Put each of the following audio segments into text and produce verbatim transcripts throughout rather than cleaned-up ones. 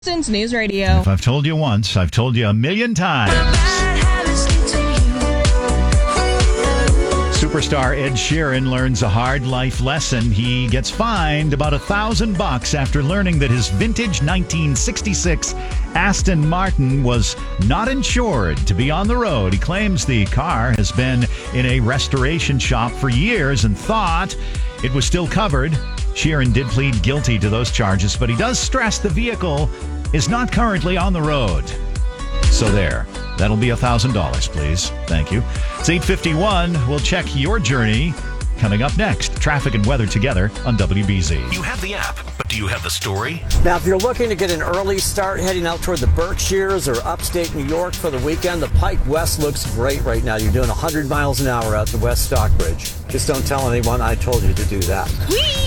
Boston's News Radio. If I've told you once, I've told you a million times. Superstar Ed Sheeran learns a hard life lesson. He gets fined about a thousand bucks after learning that his vintage nineteen sixty-six Aston Martin was not insured to be on the road. He claims the car has been in a restoration shop for years and thought it was still covered. Sheeran did plead guilty to those charges, but he does stress the vehicle is not currently on the road. So there. That'll be one thousand dollars, please. Thank you. It's eight fifty-one. We'll check your journey coming up next. Traffic and weather together on W B Z. You have the app, but do you have the story? Now, if you're looking to get an early start heading out toward the Berkshires or upstate New York for the weekend, the Pike West looks great right now. You're doing one hundred miles an hour out to West Stockbridge. Just don't tell anyone I told you to do that. Whee!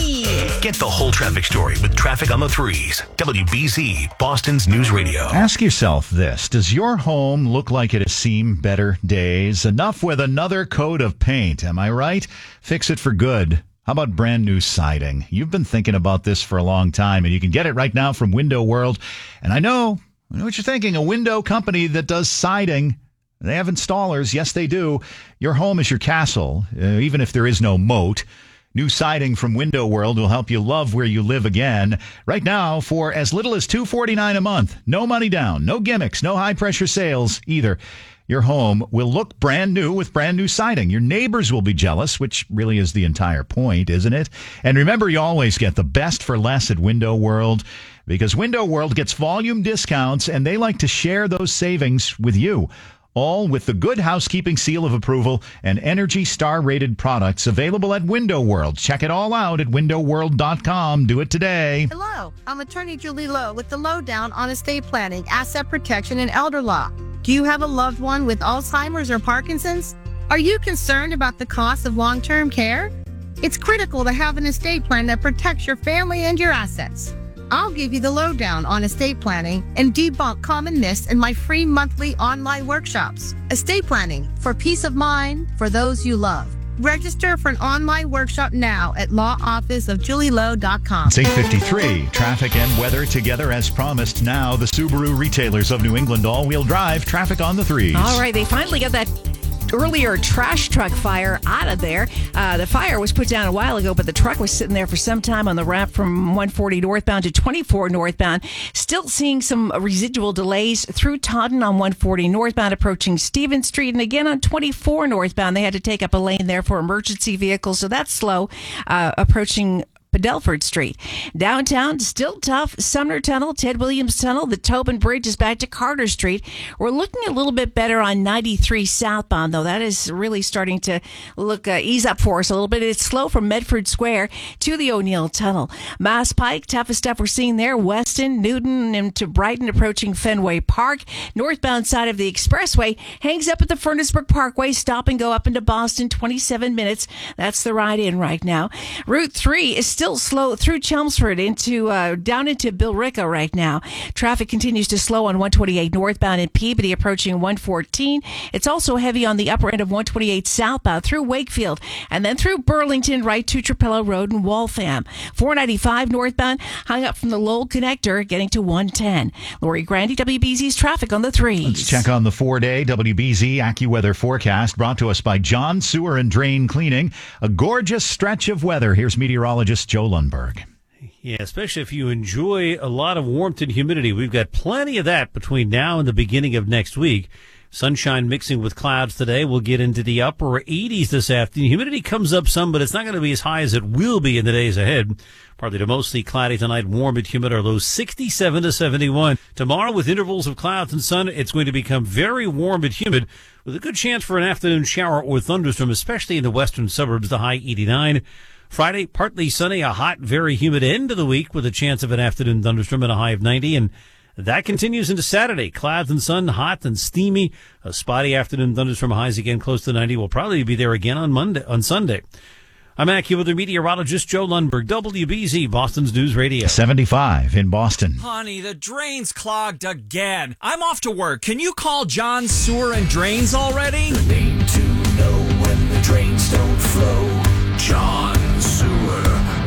Get the whole traffic story with Traffic on the Threes. W B Z, Boston's News Radio. Ask yourself this. Does your home look like it has seen better days? Enough with another coat of paint, am I right? Fix it for good. How about brand new siding? You've been thinking about this for a long time, and you can get it right now from Window World. And I know, I know what you're thinking, a window company that does siding. They have installers. Yes, they do. Your home is your castle, uh, even if there is no moat. New siding from Window World will help you love where you live again. Right now, for as little as two hundred forty-nine dollars a month. No money down, no gimmicks, no high-pressure sales either. Your home will look brand new with brand new siding. Your neighbors will be jealous, which really is the entire point, isn't it? And remember, you always get the best for less at Window World, because Window World gets volume discounts, and they like to share those savings with you. All with the Good Housekeeping seal of approval and Energy Star-rated products available at Window World. Check it all out at window world dot com. Do it today. Hello, I'm attorney Julie Lowe with the Lowdown on Estate Planning, Asset Protection, and Elder Law. Do you have a loved one with Alzheimer's or Parkinson's? Are you concerned about the cost of long-term care? It's critical to have an estate plan that protects your family and your assets. I'll give you the lowdown on estate planning and debunk common myths in my free monthly online workshops. Estate planning for peace of mind for those you love. Register for an online workshop now at law office of julie lowe dot com. It's eight fifty-three. Traffic and weather together as promised. Now, the Subaru retailers of New England all-wheel drive. Traffic on the Threes. All right, they finally got that earlier trash truck fire out of there. Uh, the fire was put down a while ago, but the truck was sitting there for some time on the ramp from one forty northbound to twenty-four northbound. Still seeing some residual delays through Taunton on one forty northbound approaching Stevens Street, and again on twenty-four northbound. They had to take up a lane there for emergency vehicles, so that's slow uh, approaching Delford Street. Downtown, still tough. Sumner Tunnel, Ted Williams Tunnel, the Tobin Bridge is back to Carter Street. We're looking a little bit better on ninety-three southbound, though. That is really starting to look uh, ease up for us a little bit. It's slow from Medford Square to the O'Neill Tunnel. Mass Pike, toughest stuff we're seeing there. Weston, Newton, and to Brighton approaching Fenway Park. Northbound side of the expressway hangs up at the Furnaceburg Parkway. Stop and go up into Boston, twenty-seven minutes. That's the ride in right now. Route three is still slow through Chelmsford into uh, down into Billerica right now. Traffic continues to slow on one twenty-eight northbound in Peabody approaching one fourteen. It's also heavy on the upper end of one twenty-eight southbound through Wakefield and then through Burlington right to Trapello Road and Waltham. four ninety-five northbound hung up from the Lowell Connector getting to one ten. Lori Grandy, W B Z's Traffic on the Threes. Let's check on the four-day W B Z AccuWeather forecast brought to us by John Sewer and Drain Cleaning. A gorgeous stretch of weather. Here's meteorologist Joe Lundberg. Yeah, especially if you enjoy a lot of warmth and humidity. We've got plenty of that between now and the beginning of next week. Sunshine mixing with clouds today. We'll get into the upper eighties this afternoon. Humidity comes up some, but it's not going to be as high as it will be in the days ahead. Partly to mostly cloudy tonight, warm and humid. Our low sixty-seven to seventy-one. Tomorrow, with intervals of clouds and sun, it's going to become very warm and humid with a good chance for an afternoon shower or thunderstorm, especially in the western suburbs, the high eighty-nine. Friday, partly sunny, a hot, very humid end of the week with a chance of an afternoon thunderstorm and a high of ninety. And that continues into Saturday. Clouds and sun, hot and steamy. A spotty afternoon thunderstorm, highs again close to ninety. We'll probably be there again on Monday, on Sunday. I'm AccuWeather meteorologist Joe Lundberg, W B Z, Boston's News Radio. seventy-five in Boston. Honey, the drain's clogged again. I'm off to work. Can you call John Sewer and Drains already? The name to know when the drains don't flow. John Sewer. We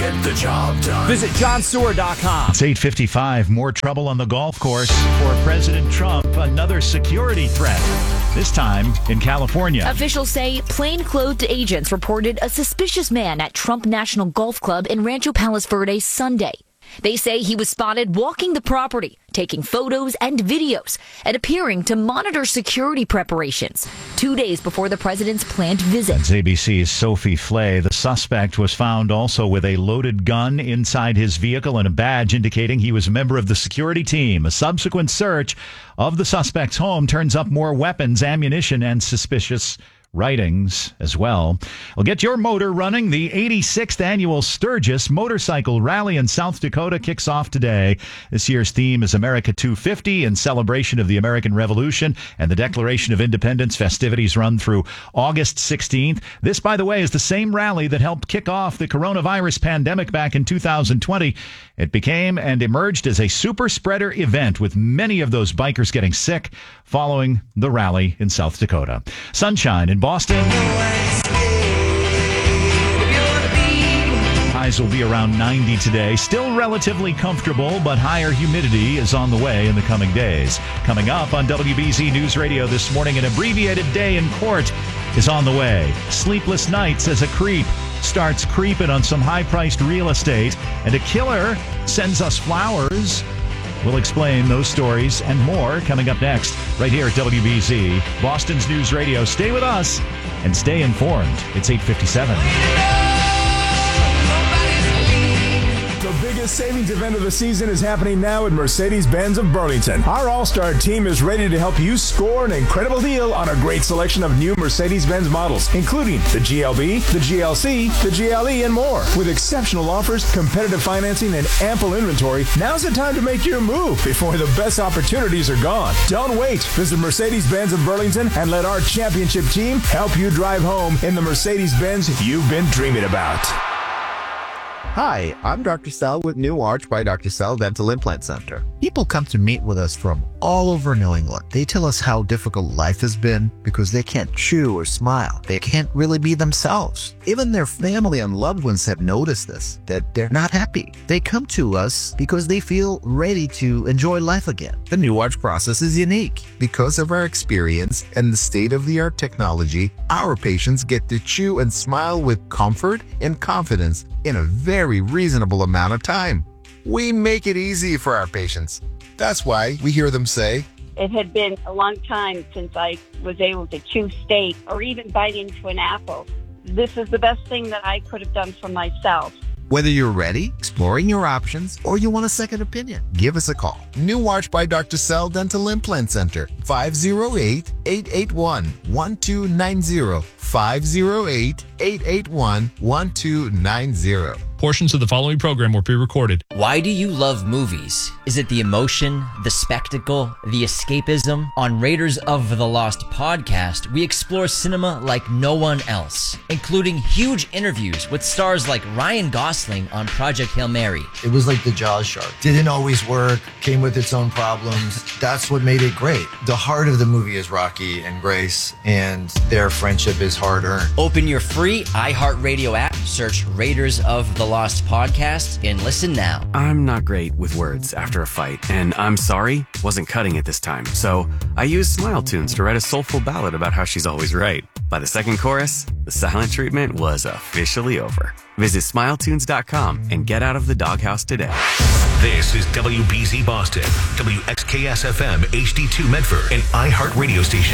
get the job done. Visit john sewer dot com. It's eight fifty-five. More trouble on the golf course for President Trump. Another security threat, this time in California. Officials say plainclothed agents reported a suspicious man at Trump National Golf Club in Rancho Palos Verdes Sunday. They say he was spotted walking the property, taking photos and videos, and appearing to monitor security preparations two days before the president's planned visit. It's A B C's Sophie Flay. The suspect was found also with a loaded gun inside his vehicle and a badge indicating he was a member of the security team. A subsequent search of the suspect's home turns up more weapons, ammunition, and suspicious writings as well. Well, get your motor running. The eighty-sixth annual Sturgis Motorcycle Rally in South Dakota kicks off today. This year's theme is America two fifty in celebration of the American Revolution and the Declaration of Independence. Festivities run through August sixteenth. This, by the way, is the same rally that helped kick off the coronavirus pandemic back in two thousand twenty. It became and emerged as a super spreader event, with many of those bikers getting sick following the rally in South Dakota. Sunshine in Boston. Highs will be around ninety today. Still relatively comfortable, but higher humidity is on the way in the coming days. Coming up on W B Z News Radio this morning, an abbreviated day in court is on the way. Sleepless nights as a creep starts creeping on some high-priced real estate, and a killer sends us flowers. We'll explain those stories and more coming up next, right here at W B Z, Boston's News Radio. Stay with us and stay informed. It's eight fifty-seven. The biggest savings event of the season is happening now at Mercedes-Benz of Burlington. Our all-star team is ready to help you score an incredible deal on a great selection of new Mercedes-Benz models, including the G L B, the G L C, the G L E, and more. With exceptional offers, competitive financing, and ample inventory, now's the time to make your move before the best opportunities are gone. Don't wait. Visit Mercedes-Benz of Burlington and let our championship team help you drive home in the Mercedes-Benz you've been dreaming about. Hi, I'm Doctor Sell with New Arch by Doctor Sell Dental Implant Center. People come to meet with us from all over New England. They tell us how difficult life has been because they can't chew or smile. They can't really be themselves. Even their family and loved ones have noticed this, that they're not happy. They come to us because they feel ready to enjoy life again. The New Arch process is unique. Because of our experience and the state-of-the-art technology, our patients get to chew and smile with comfort and confidence in a very reasonable amount of time. We make it easy for our patients. That's why we hear them say, it had been a long time since I was able to chew steak or even bite into an apple. This is the best thing that I could have done for myself. Whether you're ready, exploring your options, or you want a second opinion, give us a call. New Arch by Doctor Sell Dental Implant Center, five oh eight, eight eight one, one two nine zero, five oh eight, eight eight one, one two nine zero. Portions of the following program were pre-recorded. Why do you love movies? Is it the emotion, the spectacle, the escapism? On Raiders of the Lost podcast, we explore cinema like no one else, including huge interviews with stars like Ryan Gosling on Project Hail Mary. It was like the Jaws shark. Didn't always work, came with its own problems. That's what made it great. The heart of the movie is Rocky and Grace, and their friendship is hard-earned. Open your free iHeartRadio app, search Raiders of the Lost podcast, and listen now. I'm not great with words after a fight, and I'm sorry wasn't cutting it this time. So I used Smile Tunes to write a soulful ballad about how she's always right. By the second chorus, the silent treatment was officially over. Visit smile tunes dot com and get out of the doghouse today. This is W B Z Boston, W X K S F M H D two Medford, and iHeart Radio Station.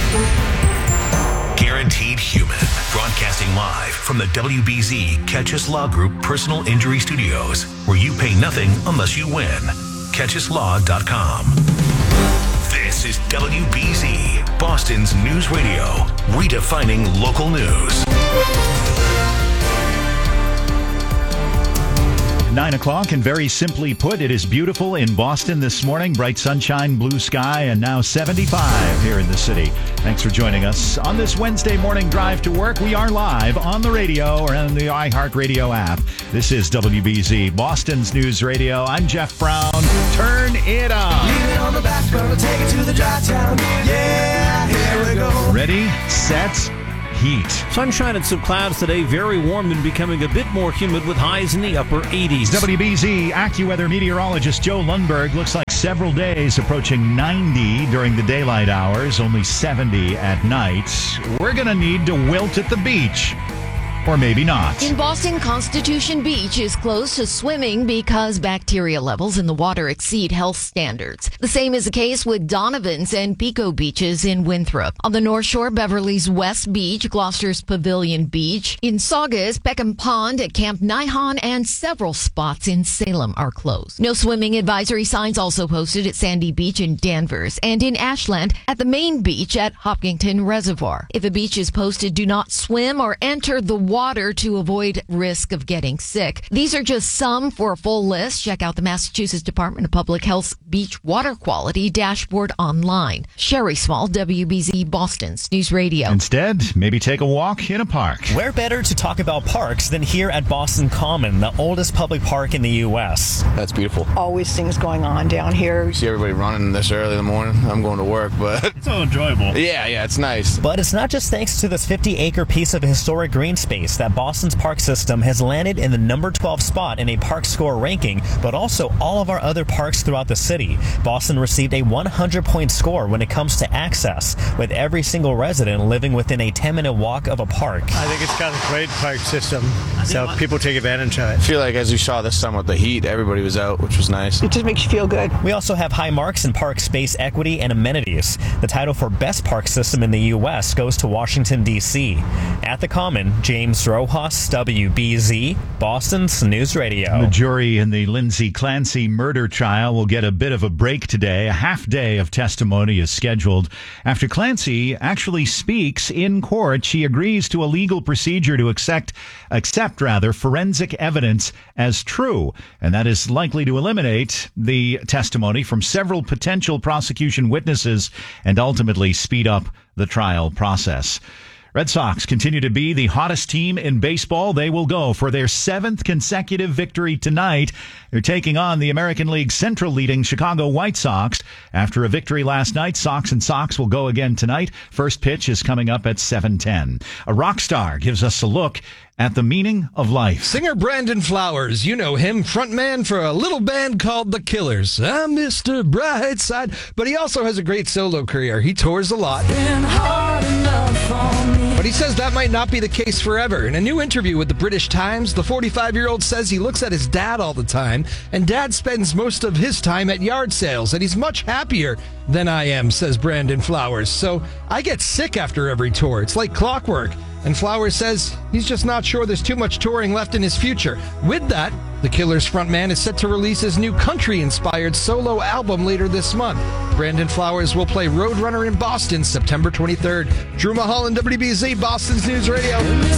Guaranteed Human, broadcasting live from the W B Z Catch Us Law Group Personal Injury Studios, where you pay nothing unless you win. catch us law dot com. This is W B Z, Boston's News Radio, redefining local news. Nine o'clock, and very simply put, it is beautiful in Boston this morning. Bright sunshine, blue sky, and now seventy-five here in the city. Thanks for joining us on this Wednesday morning drive to work. We are live on the radio or on the iHeartRadio app. This is W B Z, Boston's News Radio. I'm Jeff Brown. Turn it on. Leave it on the back burner, take it to the dry town. Yeah, here we go. Ready, set, heat. Sunshine and some clouds today, very warm and becoming a bit more humid with highs in the upper eighties. W B Z AccuWeather meteorologist Joe Lundberg looks like several days approaching ninety during the daylight hours, only seventy at night. We're going to need to wilt at the beach. Or maybe not. In Boston, Constitution Beach is closed to swimming because bacteria levels in the water exceed health standards. The same is the case with Donovan's and Pico beaches in Winthrop. On the North Shore, Beverly's West Beach, Gloucester's Pavilion Beach. In Saugus, Peckham Pond at Camp Nihon, and several spots in Salem are closed. No swimming advisory signs also posted at Sandy Beach in Danvers and in Ashland at the main beach at Hopkinton Reservoir. If a beach is posted, do not swim or enter the water to avoid risk of getting sick. These are just some. For a full list, check out the Massachusetts Department of Public Health's beach water quality dashboard online. Sherry Small, W B Z Boston's News Radio. Instead, maybe take a walk in a park. Where better to talk about parks than here at Boston Common, the oldest public park in the U S? That's beautiful. Always things going on down here. See everybody running this early in the morning. I'm going to work, but it's all enjoyable. Yeah, yeah, it's nice. But it's not just thanks to this fifty acre piece of historic green space that Boston's park system has landed in the number twelve spot in a park score ranking, but also all of our other parks throughout the city. Boston received a one hundred point score when it comes to access, with every single resident living within a ten minute walk of a park. I think it's got a great park system, so people take advantage of it. I feel like as you saw this summer with the heat, everybody was out, which was nice. It just makes you feel good. We also have high marks in park space equity and amenities. The title for best park system in the U S goes to Washington, D C At the Common, James Rojas, W B Z, Boston's News Radio. The jury in the Lindsay Clancy murder trial will get a bit of a break today. A half day of testimony is scheduled. After Clancy actually speaks in court, she agrees to a legal procedure to accept, accept rather, forensic evidence as true. And that is likely to eliminate the testimony from several potential prosecution witnesses and ultimately speed up the trial process. Red Sox continue to be the hottest team in baseball. They will go for their seventh consecutive victory tonight. They're taking on the American League Central leading Chicago White Sox. After a victory last night, Sox and Sox will go again tonight. First pitch is coming up at seven ten. A rock star gives us a look at the meaning of life. Singer Brandon Flowers, you know him, frontman for a little band called The Killers. I'm Mister Brightside, but he also has a great solo career. He tours a lot. But he says that might not be the case forever. In a new interview with the British Times, the forty-five-year-old says he looks at his dad all the time, and dad spends most of his time at yard sales, and he's much happier than I am, says Brandon Flowers. So I get sick after every tour. It's like clockwork. And Flowers says he's just not sure there's too much touring left in his future. With that, The Killers frontman is set to release his new country-inspired solo album later this month. Brandon Flowers will play Roadrunner in Boston September twenty-third. Drew Mulholland, W B Z, Boston's News Radio.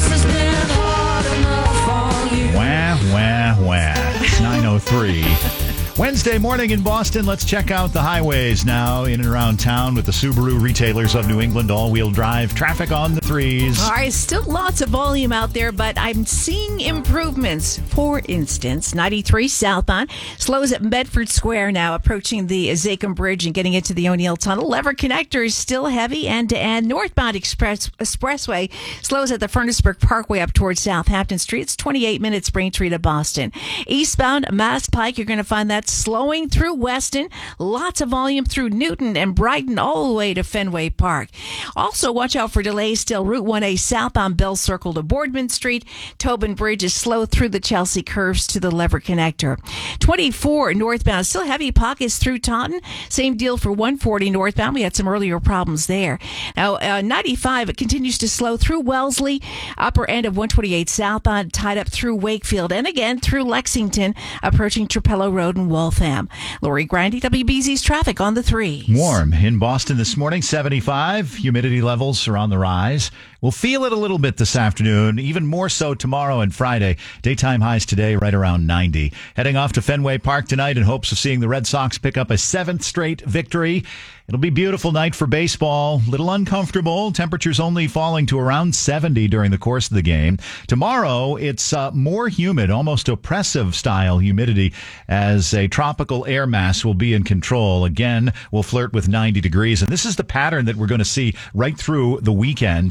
Wah, wah, wah. It's nine oh three. Wednesday morning in Boston, let's check out the highways now in and around town with the Subaru retailers of New England all-wheel drive. Traffic on the threes. All right, still lots of volume out there, but I'm seeing improvements. For instance, ninety-three southbound slows at Medford Square now, approaching the Zakim Bridge and getting into the O'Neill Tunnel. Lever Connector is still heavy end-to-end. Northbound Express Expressway slows at the Furnaceburg Parkway up towards Southampton Street. It's twenty-eight minutes Braintree to Boston. Eastbound Mass Pike, you're going to find that slowing through Weston. Lots of volume through Newton and Brighton all the way to Fenway Park. Also, watch out for delays still. Route one A southbound Bell Circle to Boardman Street. Tobin Bridge is slow through the Chelsea curves to the Lever Connector. twenty-four northbound, still heavy pockets through Taunton. Same deal for one forty northbound. We had some earlier problems there. Now, uh, ninety-five, it continues to slow through Wellesley. Upper end of one twenty-eight southbound, tied up through Wakefield. And again, through Lexington, approaching Trapello Road and Waltham. Lori Grandy, W B Z's traffic on the three. Warm in Boston this morning, seventy-five. Humidity levels are on the rise. We'll feel it a little bit this afternoon, even more so tomorrow and Friday. Daytime highs today right around ninety. Heading off to Fenway Park tonight in hopes of seeing the Red Sox pick up a seventh straight victory. It'll be a beautiful night for baseball. Little uncomfortable. Temperatures only falling to around seventy during the course of the game. Tomorrow, it's uh, more humid, almost oppressive style humidity, as a tropical air mass will be in control. Again, we'll flirt with ninety degrees. And this is the pattern that we're going to see right through the weekend. Look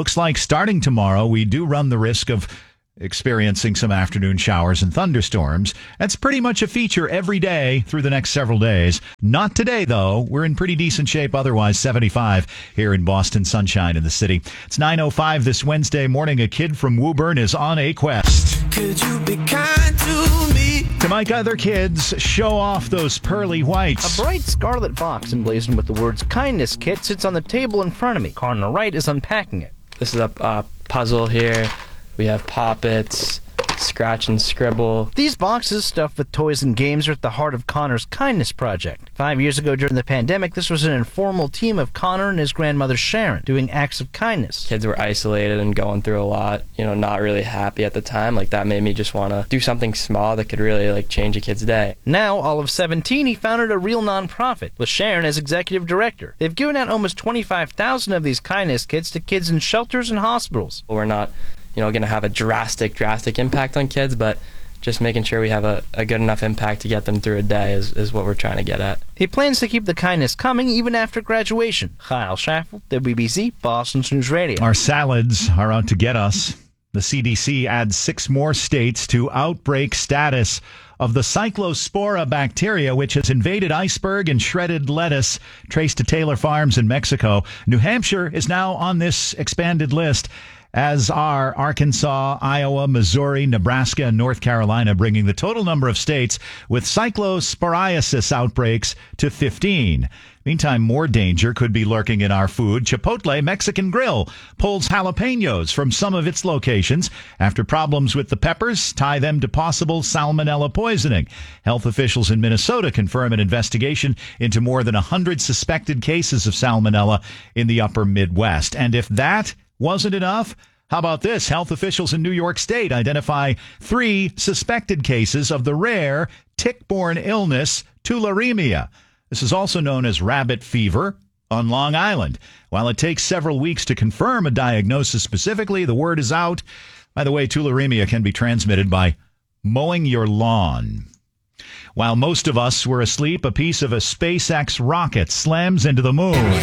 looks like starting tomorrow, we do run the risk of experiencing some afternoon showers and thunderstorms. That's pretty much a feature every day through the next several days. Not today, though. We're in pretty decent shape otherwise. seventy-five here in Boston, sunshine in the city. It's nine oh five this Wednesday morning. A kid from Woburn is on a quest. Could you be kind to me? To make other kids show off those pearly whites. A bright scarlet box emblazoned with the words Kindness Kit sits on the table in front of me. Connor Wright is unpacking it. This is a uh, puzzle here. We have Poppets, Scratch and Scribble. These boxes stuffed with toys and games are at the heart of Connor's Kindness Project. Five years ago during the pandemic, this was an informal team of Connor and his grandmother Sharon doing acts of kindness. Kids were isolated and going through a lot, you know, not really happy at the time. Like, that made me just want to do something small that could really, like, change a kid's day. Now, all of seventeen, he founded a real nonprofit with Sharon as executive director. They've given out almost twenty-five thousand of these kindness kits to kids in shelters and hospitals. We're not, you know, going to have a drastic, drastic impact on kids, but just making sure we have a, a good enough impact to get them through a day is, is what we're trying to get at. He plans to keep the kindness coming even after graduation. Kyle Schaffel, W B C, Boston's News Radio. Our salads are out to get us. The C D C adds six more states to outbreak status of the Cyclospora bacteria, which has invaded iceberg and shredded lettuce, traced to Taylor Farms in Mexico. New Hampshire is now on this expanded list, as are Arkansas, Iowa, Missouri, Nebraska, and North Carolina, bringing the total number of states with cyclosporiasis outbreaks to fifteen. Meantime, more danger could be lurking in our food. Chipotle Mexican Grill pulls jalapenos from some of its locations after problems with the peppers tie them to possible salmonella poisoning. Health officials in Minnesota confirm an investigation into more than one hundred suspected cases of salmonella in the upper Midwest. And if that wasn't enough, how about this? Health officials in New York State identify three suspected cases of the rare tick-borne illness tularemia. This is also known as rabbit fever on Long Island. While it takes several weeks to confirm a diagnosis specifically, the word is out. By the way, tularemia can be transmitted by mowing your lawn. While most of us were asleep, a piece of a SpaceX rocket slams into the moon.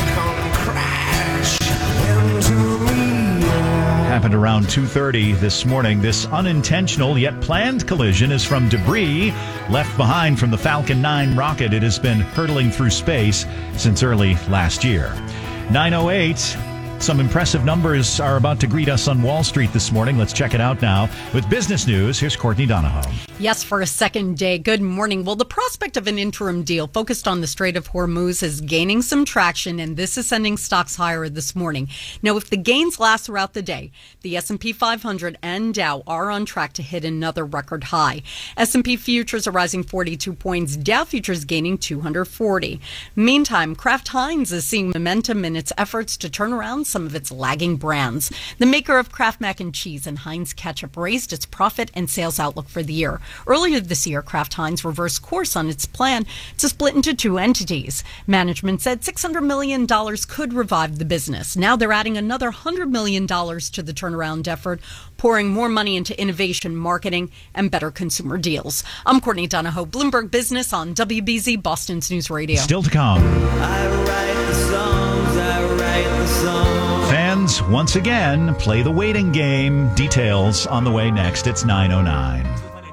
Happened around two thirty this morning. This unintentional yet planned collision is from debris left behind from the Falcon nine rocket. It has been hurtling through space since early last year. nine oh eight. Some impressive numbers are about to greet us on Wall Street this morning. Let's check it out now. With business news, here's Courtney Donahoe. Yes, for a second day. Good morning. Well, the prospect of an interim deal focused on the Strait of Hormuz is gaining some traction, and this is sending stocks higher this morning. Now, if the gains last throughout the day, the S and P five hundred and Dow are on track to hit another record high. S and P futures are rising forty-two points, Dow futures gaining two hundred forty. Meantime, Kraft Heinz is seeing momentum in its efforts to turn around some of its lagging brands. The maker of Kraft Mac and Cheese and Heinz Ketchup raised its profit and sales outlook for the year. Earlier this year, Kraft Heinz reversed course on its plan to split into two entities. Management said six hundred million dollars could revive the business. Now they're adding another one hundred million dollars to the turnaround effort, pouring more money into innovation, marketing, and better consumer deals. I'm Courtney Donahoe, Bloomberg Business on W B Z, Boston's News Radio. Still to come. I write the songs, I write the songs. Fans, once again, play the waiting game. Details on the way next. It's nine oh nine.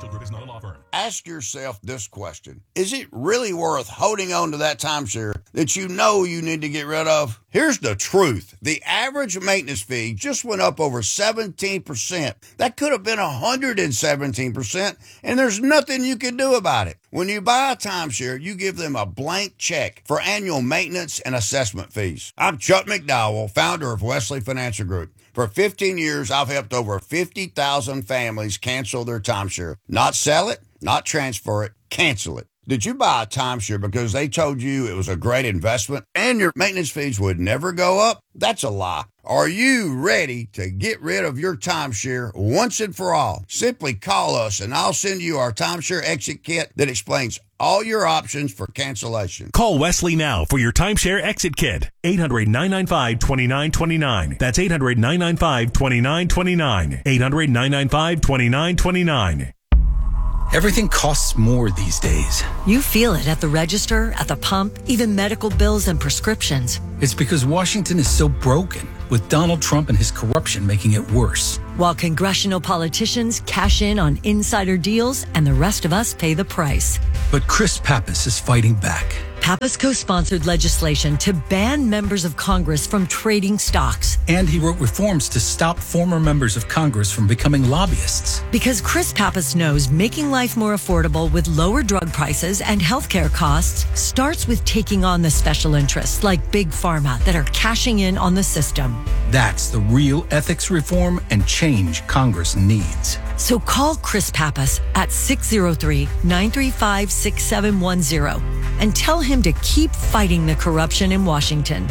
Ask yourself this question. Is it really worth holding on to that timeshare that you know you need to get rid of? Here's the truth. The average maintenance fee just went up over seventeen percent. That could have been one hundred seventeen percent, and there's nothing you can do about it. When you buy a timeshare, you give them a blank check for annual maintenance and assessment fees. I'm Chuck McDowell, founder of Wesley Financial Group. For fifteen years, I've helped over fifty thousand families cancel their timeshare. Not sell it, not transfer it, cancel it. Did you buy a timeshare because they told you it was a great investment and your maintenance fees would never go up? That's a lie. Are you ready to get rid of your timeshare once and for all? Simply call us and I'll send you our timeshare exit kit that explains all your options for cancellation. Call Wesley now for your timeshare exit kit. eight hundred, nine nine five, two nine two nine. That's eight hundred, nine nine five, two nine two nine. eight hundred, nine nine five, two nine two nine. Everything costs more these days. You feel it at the register, at the pump, even medical bills and prescriptions. It's because Washington is so broken. with Donald Trump and his corruption making it worse. While congressional politicians cash in on insider deals and the rest of us pay the price. But Chris Pappas is fighting back. Pappas co-sponsored legislation to ban members of Congress from trading stocks. And he wrote reforms to stop former members of Congress from becoming lobbyists. Because Chris Pappas knows making life more affordable with lower drug prices and healthcare costs starts with taking on the special interests like Big Pharma that are cashing in on the system. That's the real ethics reform and change Congress needs. So call Chris Pappas at six oh three, nine three five, six seven one zero and tell him to keep fighting the corruption in Washington.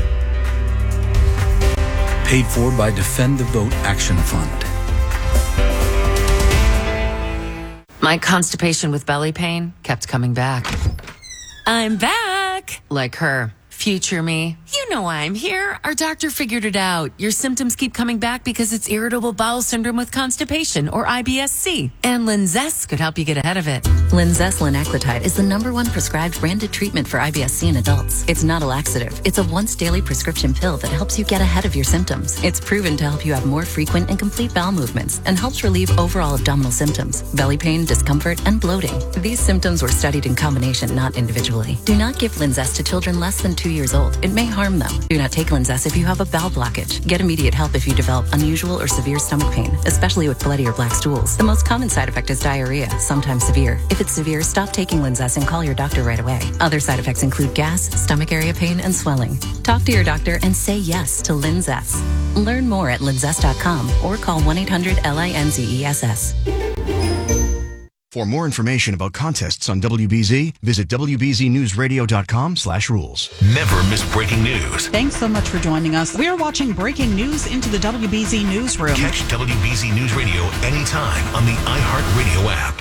Paid for by Defend the Vote Action Fund. My constipation with belly pain kept coming back. I'm back! Like her. Future me. You know why I'm here. Our doctor figured it out. Your symptoms keep coming back because it's irritable bowel syndrome with constipation, or I B S C. And Linzess could help you get ahead of it. Linzess linaclotide is the number one prescribed branded treatment for I B S C in adults. It's not a laxative. It's a once daily prescription pill that helps you get ahead of your symptoms. It's proven to help you have more frequent and complete bowel movements and helps relieve overall abdominal symptoms, belly pain, discomfort, and bloating. These symptoms were studied in combination, not individually. Do not give Linzess to children less than two years old. It may harm them. Do not take Linzess if you have a bowel blockage. Get immediate help if you develop unusual or severe stomach pain, especially with bloody or black stools. The most common side effect is diarrhea, sometimes severe. If it's severe, stop taking Linzess and call your doctor right away. Other side effects include gas, stomach area pain, and swelling. Talk to your doctor and say yes to Linzess. Learn more at linzess dot com or call one eight hundred L I N Z E S S. For more information about contests on W B Z, visit W B Z news radio dot com slash rules. Never miss breaking news. Thanks so much for joining us. We are watching breaking news into the W B Z Newsroom. Catch W B Z News Radio anytime on the iHeartRadio app.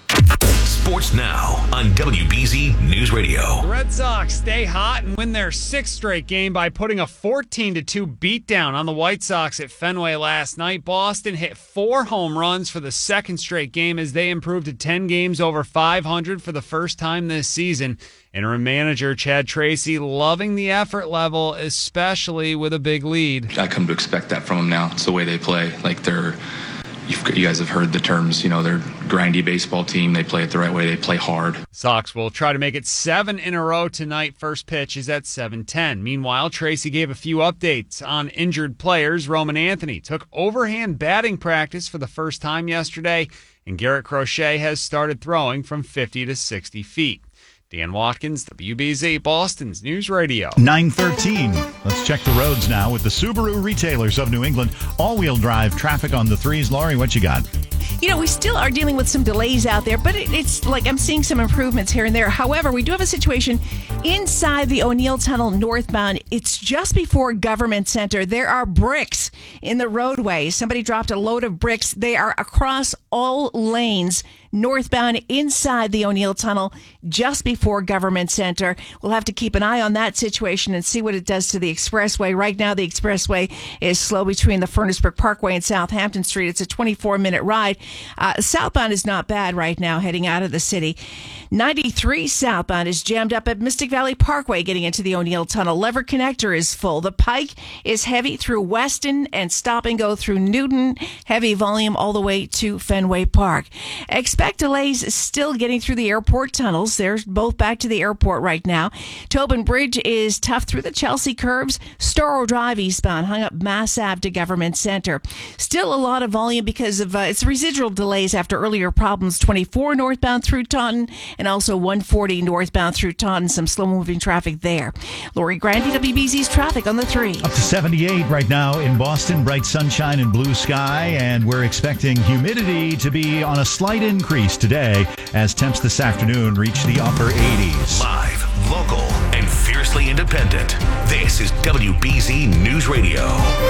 Sports now on W B Z News Radio. The Red Sox stay hot and win their sixth straight game by putting a fourteen to two beatdown on the White Sox at Fenway last night. Boston hit four home runs for the second straight game as they improved to ten games over five hundred for the first time this season. Interim manager Chad Tracy loving the effort level, especially with a big lead. I come to expect that from them now. It's the way they play. Like they're You've, you guys have heard the terms, you know, they're a grindy baseball team. They play it the right way. They play hard. Sox will try to make it seven in a row tonight. First pitch is at seven ten. Meanwhile, Tracy gave a few updates on injured players. Roman Anthony took overhand batting practice for the first time yesterday, and Garrett Crochet has started throwing from fifty to sixty feet. Dan Watkins, W B Z, Boston's News Radio. nine thirteen. Let's check the roads now with the Subaru retailers of New England. All-wheel drive traffic on the threes. Laurie, what you got? You know, we still are dealing with some delays out there, but it, it's like I'm seeing some improvements here and there. However, we do have a situation inside the O'Neill Tunnel northbound. It's just before Government Center. There are bricks in the roadway. Somebody dropped a load of bricks. They are across all lanes northbound inside the O'Neill Tunnel just before Government Center. We'll have to keep an eye on that situation and see what it does to the expressway. Right now, the expressway is slow between the Furnace-Brook Parkway and Southampton Street. It's a twenty-four minute ride. Uh, southbound is not bad right now heading out of the city. ninety-three southbound is jammed up at Mystic Valley Parkway getting into the O'Neill Tunnel. Lever Connector is full. The Pike is heavy through Weston and stop and go through Newton. Heavy volume all the way to Fenway Park. Expect delays still getting through the airport tunnels. They're both back to the airport right now. Tobin Bridge is tough through the Chelsea curbs. Storrow Drive eastbound hung up Mass Ave to Government Center. Still a lot of volume because of uh, it's residual delays after earlier problems. twenty-four northbound through Taunton and also one forty northbound through Taunton. Some slow moving traffic there. Lori Grandy, W B Z's traffic on the three. Up to seventy-eight right now in Boston. Bright sunshine and blue sky, and we're expecting humidity to be on a slight increase today as temps this afternoon reach the upper eighties. Live, local, and fiercely independent. This is W B Z News Radio.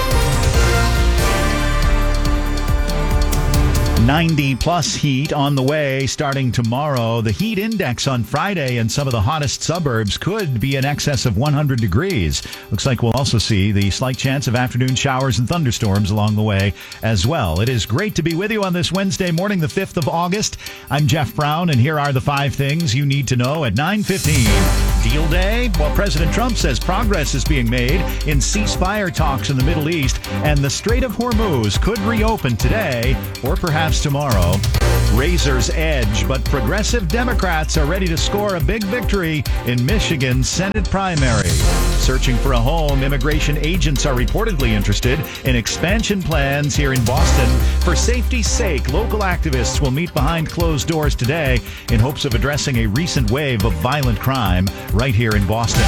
ninety plus heat on the way starting tomorrow. The heat index on Friday in some of the hottest suburbs could be in excess of one hundred degrees. Looks like we'll also see the slight chance of afternoon showers and thunderstorms along the way as well. It is great to be with you on this Wednesday morning, the fifth of August. I'm Jeff Brown, and here are the five things you need to know at nine fifteen. deal day? Well, President Trump says progress is being made in ceasefire talks in the Middle East, and the Strait of Hormuz could reopen today or perhaps tomorrow. Razor's edge, but progressive Democrats are ready to score a big victory in Michigan's Senate primary. Searching for a home, immigration agents are reportedly interested in expansion plans here in Boston. For safety's sake, local activists will meet behind closed doors today in hopes of addressing a recent wave of violent crime right here in Boston.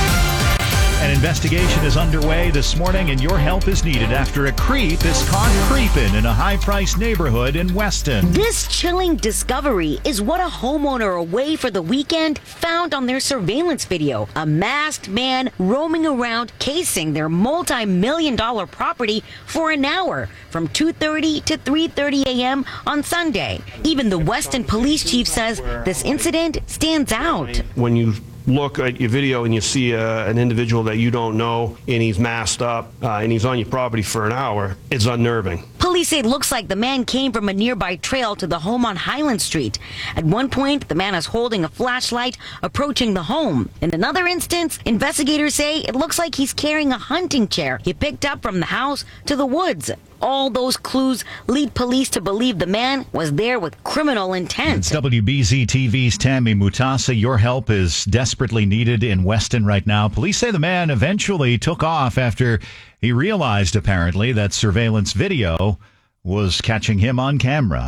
An investigation is underway this morning, and your help is needed after a creep is caught creeping in a high-priced neighborhood in Weston. This chilling discovery is what a homeowner away for the weekend found on their surveillance video. A masked man roaming around, casing their multi-million dollar property for an hour from two thirty to three thirty a.m. on Sunday. Even the Weston police chief says this incident stands out. When you look at your video and you see uh, an individual that you don't know and he's masked up uh, and he's on your property for an hour, it's unnerving. Police say it looks like the man came from a nearby trail to the home on Highland Street. At one point, the man is holding a flashlight approaching the home. In another instance, investigators say it looks like he's carrying a hunting chair he picked up from the house to the woods. All those clues lead police to believe the man was there with criminal intent. It's W B Z T V's Tammy Mutasa. Your help is desperately needed in Weston right now. Police say the man eventually took off after he realized, apparently, that surveillance video was catching him on camera.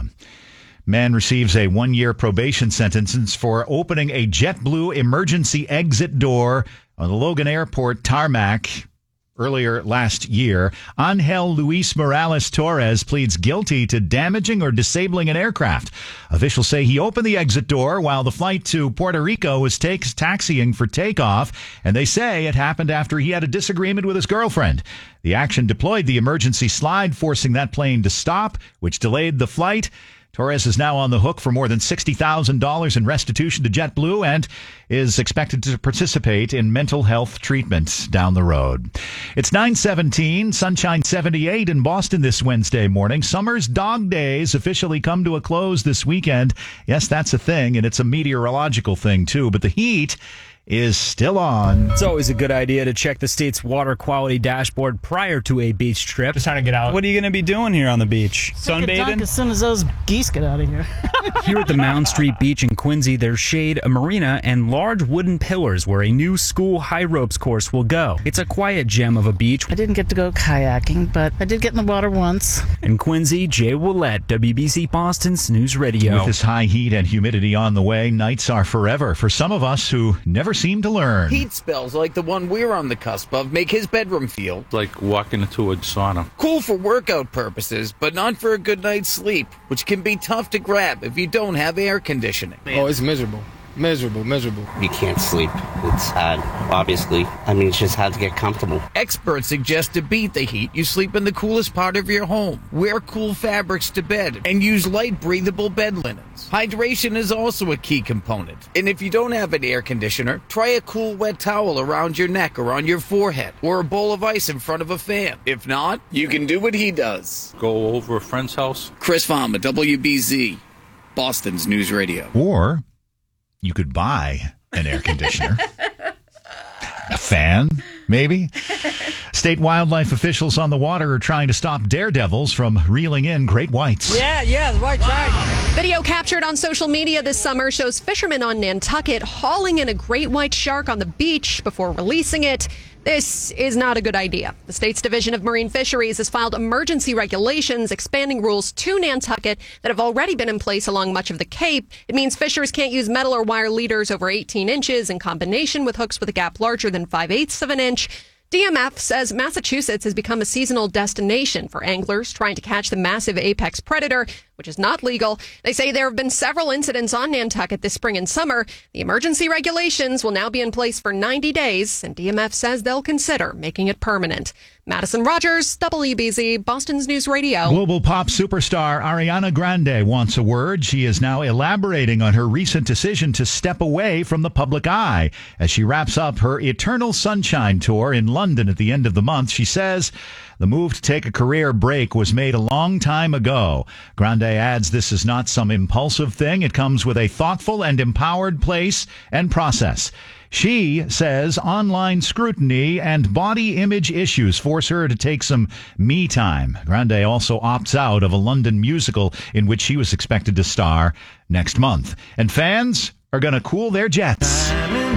Man receives a one-year probation sentence for opening a JetBlue emergency exit door on the Logan Airport tarmac earlier last year. Angel Luis Morales Torres pleads guilty to damaging or disabling an aircraft. Officials say he opened the exit door while the flight to Puerto Rico was take- taxiing for takeoff, and they say it happened after he had a disagreement with his girlfriend. The action deployed the emergency slide, forcing that plane to stop, which delayed the flight. Torres is now on the hook for more than sixty thousand dollars in restitution to JetBlue and is expected to participate in mental health treatment down the road. It's nine seventeen, sunshine seventy-eight in Boston this Wednesday morning. Summer's dog days officially come to a close this weekend. Yes, that's a thing, and it's a meteorological thing, too, but the heat is still on. It's always a good idea to check the state's water quality dashboard prior to a beach trip. Just trying to get out. What are you going to be doing here on the beach? Sunbathing? As soon as those geese get out of here. Here at the Mound Street Beach in Quincy, there's shade, a marina, and large wooden pillars where a new school high ropes course will go. It's a quiet gem of a beach. I didn't get to go kayaking, but I did get in the water once. In Quincy, Jay Willette, W B C Boston's News Radio. With this high heat and humidity on the way, nights are forever for some of us who never seem to learn. Heat spells like the one we're on the cusp of make his bedroom feel like walking into a sauna. Cool for workout purposes, but not for a good night's sleep, which can be tough to grab if you don't have air conditioning. Oh, it's miserable. Miserable, miserable. You can't sleep. It's hard, obviously. I mean, it's just hard to get comfortable. Experts suggest to beat the heat, you sleep in the coolest part of your home. Wear cool fabrics to bed and use light, breathable bed linens. Hydration is also a key component. And if you don't have an air conditioner, try a cool wet towel around your neck or on your forehead, or a bowl of ice in front of a fan. If not, you can do what he does. Go over a friend's house. Chris Farmer, W B Z, Boston's News Radio. Or you could buy an air conditioner. A fan, maybe? State wildlife officials on the water are trying to stop daredevils from reeling in great whites. Yeah, yeah, the white shark. Video captured on social media this summer shows fishermen on Nantucket hauling in a great white shark on the beach before releasing it. This is not a good idea. The state's Division of Marine Fisheries has filed emergency regulations expanding rules to Nantucket that have already been in place along much of the Cape. It means fishers can't use metal or wire leaders over eighteen inches in combination with hooks with a gap larger than five-eighths of an inch. D M F says Massachusetts has become a seasonal destination for anglers trying to catch the massive apex predator, which is not legal. They say there have been several incidents on Nantucket this spring and summer. The emergency regulations will now be in place for ninety days, and D M F says they'll consider making it permanent. Madison Rogers, W B Z, Boston's News Radio. Global pop superstar Ariana Grande wants a word. She is now elaborating on her recent decision to step away from the public eye. As she wraps up her Eternal Sunshine tour in London at the end of the month, she says the move to take a career break was made a long time ago. Grande adds this is not some impulsive thing. It comes with a thoughtful and empowered place and process. She says online scrutiny and body image issues force her to take some me time. Grande also opts out of a London musical in which she was expected to star next month. And fans are going to cool their jets.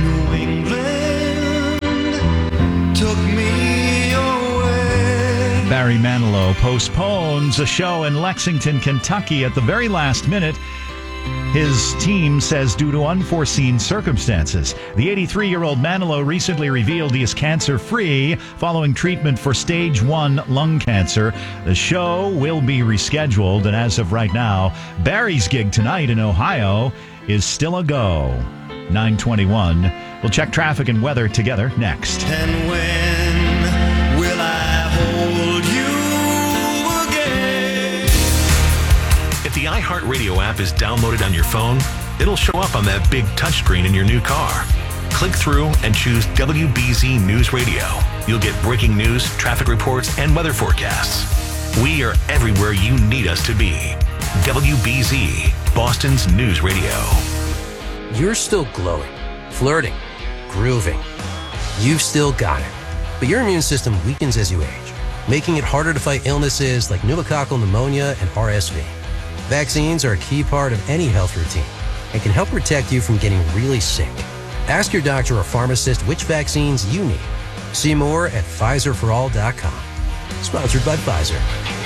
Barry Manilow postpones a show in Lexington, Kentucky at the very last minute. His team says due to unforeseen circumstances. The eighty-three-year-old Manilow recently revealed he is cancer-free following treatment for stage one lung cancer. The show will be rescheduled, and as of right now, Barry's gig tonight in Ohio is still a go. nine twenty-one. We'll check traffic and weather together next. And when will I hold you again? If the iHeartRadio app is downloaded on your phone, it'll show up on that big touchscreen in your new car. Click through and choose W B Z News Radio. You'll get breaking news, traffic reports, and weather forecasts. We are everywhere you need us to be. W B Z, Boston's News Radio. You're still glowing, flirting, grooving. You've still got it. But your immune system weakens as you age, making it harder to fight illnesses like pneumococcal pneumonia and R S V. Vaccines are a key part of any health routine and can help protect you from getting really sick. Ask your doctor or pharmacist which vaccines you need. See more at Pfizer for all dot com. Sponsored by Pfizer.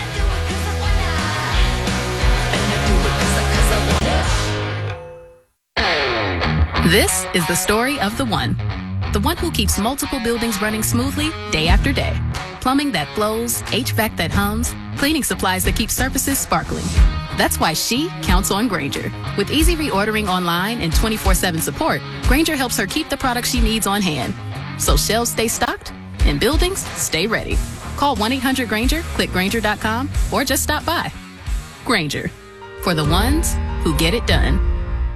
This is the story of the one. The one who keeps multiple buildings running smoothly day after day. Plumbing that flows, H V A C that hums, cleaning supplies that keep surfaces sparkling. That's why she counts on Grainger. With easy reordering online and twenty-four seven support, Grainger helps her keep the products she needs on hand. So shelves stay stocked and buildings stay ready. Call one eight hundred Grainger, click Grainger dot com, or just stop by. Grainger, for the ones who get it done.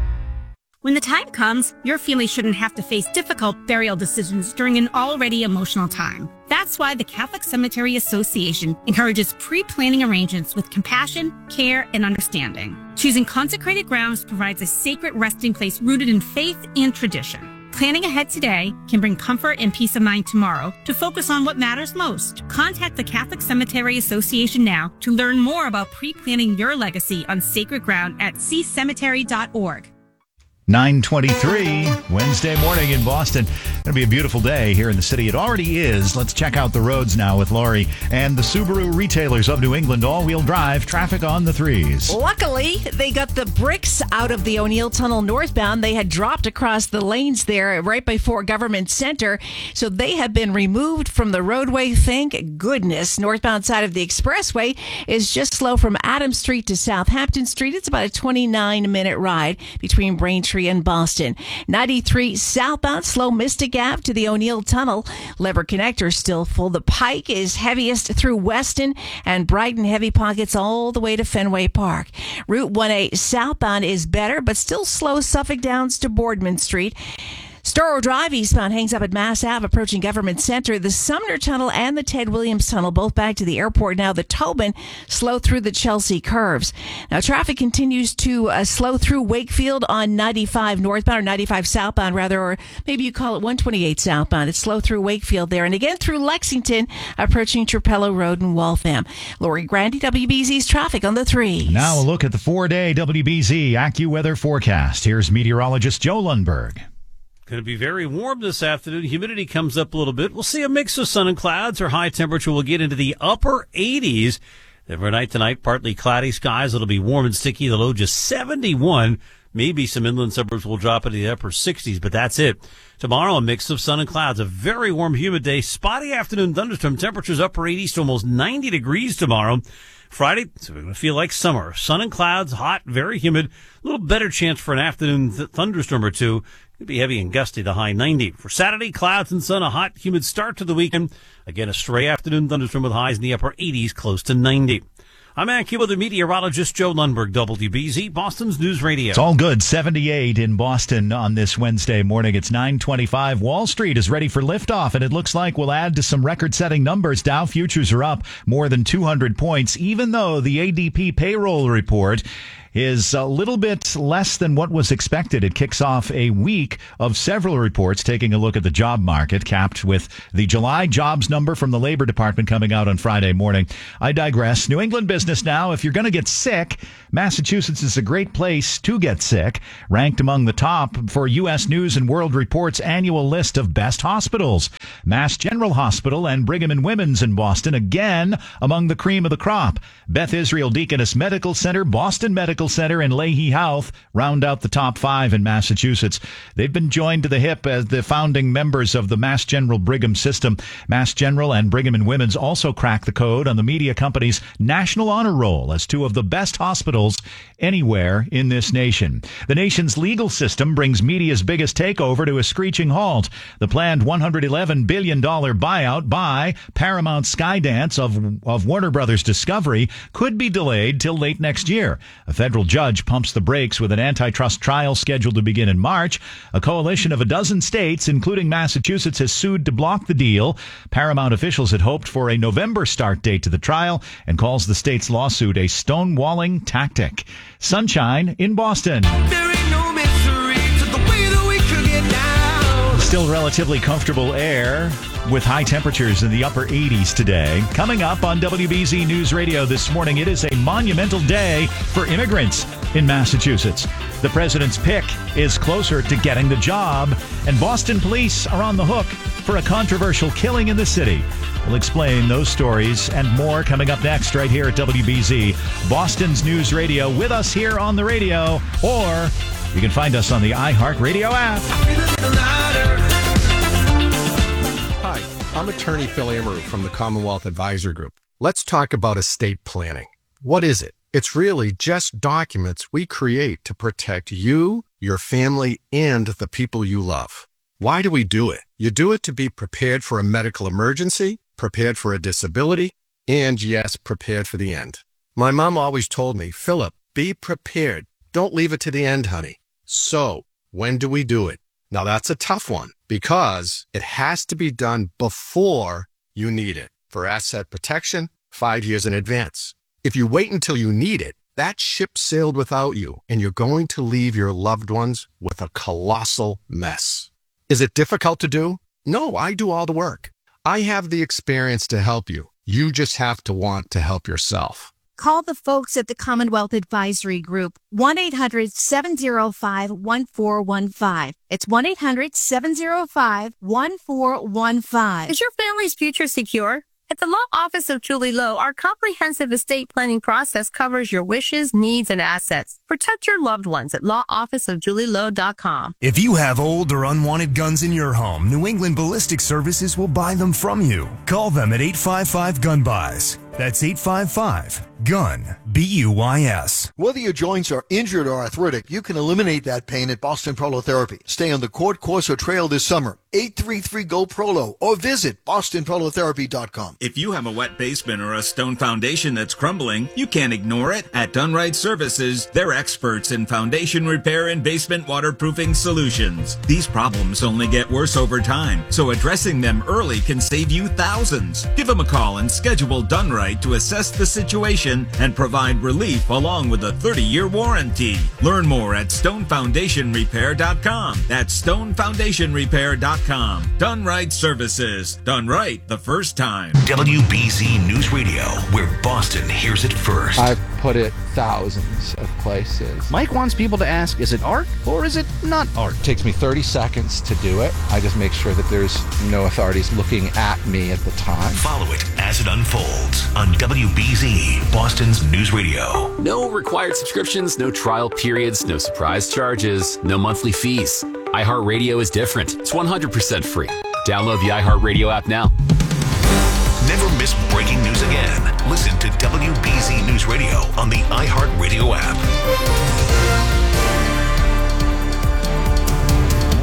When the time comes, your family shouldn't have to face difficult burial decisions during an already emotional time. That's why the Catholic Cemetery Association encourages pre-planning arrangements with compassion, care, and understanding. Choosing consecrated grounds provides a sacred resting place rooted in faith and tradition. Planning ahead today can bring comfort and peace of mind tomorrow to focus on what matters most. Contact the Catholic Cemetery Association now to learn more about pre-planning your legacy on sacred ground at c cemetery dot org. nine twenty-three, Wednesday morning in Boston. Going to be a beautiful day here in the city. It already is. Let's check out the roads now with Lori. And the Subaru retailers of New England all-wheel drive traffic on the threes. Luckily, they got the bricks out of the O'Neill Tunnel northbound. They had dropped across the lanes there right before Government Center. So they have been removed from the roadway. Thank goodness. Northbound side of the expressway is just slow from Adams Street to Southampton Street. It's about a twenty-nine minute ride between Braintree and Boston. ninety-three southbound, slow Mystic Ave to the O'Neill Tunnel. Lever Connector still full. The Pike is heaviest through Weston, and Brighton heavy pockets all the way to Fenway Park. Route one A southbound is better, but still slow Suffolk Downs to Boardman Street. Storrow Drive eastbound hangs up at Mass Ave approaching Government Center. The Sumner Tunnel and the Ted Williams Tunnel both back to the airport. Now the Tobin slow through the Chelsea curves. Now traffic continues to uh, slow through Wakefield on ninety-five northbound, or ninety-five southbound rather, or maybe you call it one twenty-eight southbound. It's slow through Wakefield there. And again through Lexington approaching Trapello Road in Waltham. Lori Grande, W B Z's traffic on the threes. Now a look at the four-day W B Z AccuWeather forecast. Here's meteorologist Joe Lundberg. Going to be very warm this afternoon. Humidity comes up a little bit. We'll see a mix of sun and clouds. Our high temperature will get into the upper eighties. Overnight tonight, partly cloudy skies. It'll be warm and sticky. The low just seventy-one. Maybe some inland suburbs will drop into the upper sixties, but that's it. Tomorrow, a mix of sun and clouds. A very warm, humid day. Spotty afternoon thunderstorm. Temperatures upper eighties to almost ninety degrees tomorrow. Friday, so we're going to feel like summer. Sun and clouds, hot, very humid. A little better chance for an afternoon th- thunderstorm or two. It'll be heavy and gusty, the high ninety. For Saturday, clouds and sun, a hot, humid start to the weekend. Again, a stray afternoon thunderstorm with highs in the upper eighties, close to ninety. I'm AccuWeather meteorologist Joe Lundberg, W B Z, Boston's News Radio. It's all good. seventy-eight in Boston on this Wednesday morning. It's nine twenty-five. Wall Street is ready for liftoff, and it looks like we'll add to some record-setting numbers. Dow futures are up more than two hundred points, even though the A D P payroll report is a little bit less than what was expected. It kicks off a week of several reports taking a look at the job market, capped with the July jobs number from the Labor Department coming out on Friday morning. I digress. New England business now. If you're going to get sick, Massachusetts is a great place to get sick. Ranked among the top for U S News and World Report's annual list of best hospitals. Mass General Hospital and Brigham and Women's in Boston, again among the cream of the crop. Beth Israel Deaconess Medical Center, Boston Medical Center, and Leahy Health round out the top five in Massachusetts. They've been joined to the hip as the founding members of the Mass General Brigham system. Mass General and Brigham and Women's also cracked the code on the media company's National Honor Roll as two of the best hospitals anywhere in this nation. The nation's legal system brings media's biggest takeover to a screeching halt. The planned one hundred eleven billion dollars buyout by Paramount Skydance of, of Warner Brothers Discovery could be delayed till late next year. A federal judge pumps the brakes with an antitrust trial scheduled to begin in March. A coalition of a dozen states, including Massachusetts, has sued to block the deal. Paramount officials had hoped for a November start date to the trial and calls the state's lawsuit a stonewalling tactic. Sunshine in Boston. There ain't no mystery to the way that we could get down. Still relatively comfortable air with high temperatures in the upper eighties today. Coming up on W B Z News Radio this morning, it is a monumental day for immigrants in Massachusetts. The president's pick is closer to getting the job, and Boston police are on the hook for a controversial killing in the city. We'll explain those stories and more coming up next right here at W B Z, Boston's News Radio, with us here on the radio, or you can find us on the iHeartRadio app. Hi, I'm attorney Phil Amaru from the Commonwealth Advisory Group. Let's talk about estate planning. What is it? It's really just documents we create to protect you, your family, and the people you love. Why do we do it? You do it to be prepared for a medical emergency, prepared for a disability, and yes, prepared for the end. My mom always told me, Philip, be prepared. Don't leave it to the end, honey. So, when do we do it? Now that's a tough one because it has to be done before you need it. For asset protection, five years in advance. If you wait until you need it, that ship sailed without you, and you're going to leave your loved ones with a colossal mess. Is it difficult to do? No, I do all the work. I have the experience to help you. You just have to want to help yourself. Call the folks at the Commonwealth Advisory Group, one eight hundred seven oh five one four one five. It's one eight hundred seven oh five one four one five. Is your family's future secure? At the Law Office of Julie Lowe, our comprehensive estate planning process covers your wishes, needs, and assets. Protect your loved ones at law office of julie lowe dot com. If you have old or unwanted guns in your home, New England Ballistic Services will buy them from you. Call them at eight five five gun buys. That's eight five five gun, B U Y S. Whether your joints are injured or arthritic, you can eliminate that pain at Boston Prolotherapy. Stay on the Court Course or Trail this summer. eight three three G O P R O L O or visit boston prolotherapy dot com. If you have a wet basement or a stone foundation that's crumbling, you can't ignore it. At Dunright Services, they're experts in foundation repair and basement waterproofing solutions. These problems only get worse over time, so addressing them early can save you thousands. Give them a call and schedule Dunright to assess the situation and provide relief along with a thirty-year warranty. Learn more at stone foundation repair dot com. That's stone foundation repair dot com. Dunright Services. Done right the first time. W B Z News Radio, where Boston hears it first. I've put it thousands of places. Mike wants people to ask, is it art or is it not art? It takes me thirty seconds to do it. I just make sure that there's no authorities looking at me at the time. Follow it as it unfolds on W B Z, Boston's News Radio. No required subscriptions, no trial periods, no surprise charges, no monthly fees. iHeartRadio is different. It's one hundred percent free. Download the iHeartRadio app now. Never miss breaking news again. Listen to W B Z News Radio on the iHeartRadio app.